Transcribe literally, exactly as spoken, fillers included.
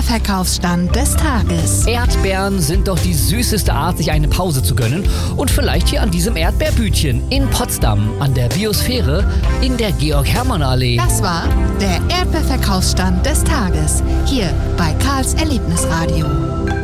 Erdbeerverkaufsstand des Tages. Erdbeeren sind doch die süßeste Art, sich eine Pause zu gönnen. Und vielleicht hier an diesem Erdbeerbütchen in Potsdam, an der Biosphäre, in der Georg-Hermann-Allee. Das war der Erdbeerverkaufsstand des Tages, hier bei Karls Erlebnisradio.